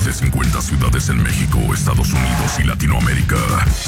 más de 50 ciudades en México, Estados Unidos y Latinoamérica.